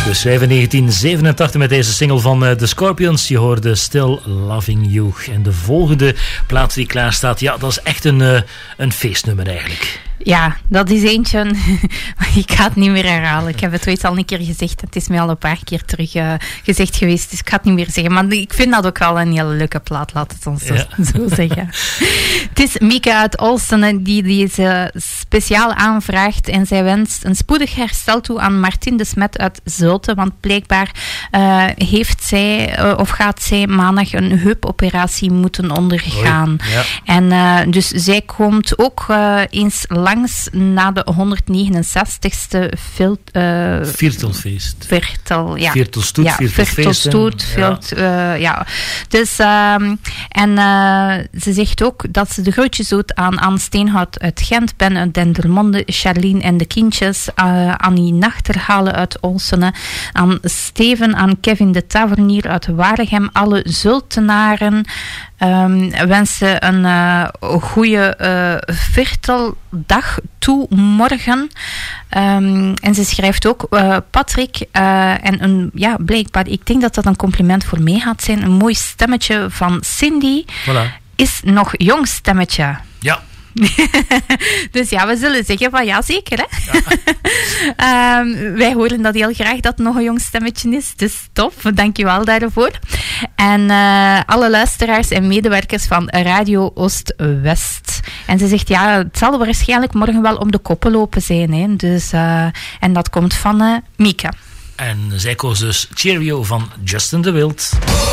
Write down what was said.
We schrijven 1987 met deze single van The Scorpions. Je hoorde Still Loving You. En de volgende plaat die klaar staat, ja, dat is echt een feestnummer eigenlijk. Ja, dat is eentje. Ik ga het niet meer herhalen. Ik heb het ooit al een keer gezegd. Het is mij al een paar keer terug gezegd geweest. Dus ik ga het niet meer zeggen. Maar ik vind dat ook wel een hele leuke plaat. Laat het ons zo zeggen. Het is Mika uit Olsen die deze speciaal aanvraagt. En zij wenst een spoedig herstel toe aan Martin de Smet uit Zulte. Want blijkbaar heeft zij of gaat zij maandag een heupoperatie moeten ondergaan. Oei, ja. En dus zij komt ook eens langs na de 169ste Viertelfeest. Ja. Viertelstoet, ja, viertelfeest. Ja. Dus, en ze zegt ook dat ze de groetjes doet aan Steenhout uit Gent, Ben uit Dendermonde, Charlene en de kindjes, Annie Nachterhalen uit Olsene, aan Steven, aan Kevin de Tavernier uit Waregem, alle Zultenaren, wensen een goede Virteldag toe morgen. En ze schrijft ook Patrick en blijkbaar, ik denk dat dat een compliment voor mij gaat zijn, een mooi stemmetje van Cindy. Voilà. Is nog jong stemmetje. Ja. Dus ja, we zullen zeggen van ja, zeker hè. Ja. Wij horen dat heel graag dat het nog een jong stemmetje is. Dus tof, dankjewel daarvoor. En alle luisteraars en medewerkers van Radio Oost-West. En ze zegt ja, het zal waarschijnlijk morgen wel om de koppen lopen zijn. Hè. Dus, en dat komt van Mika. En zij koos dus Cheerio van Justin de Wild.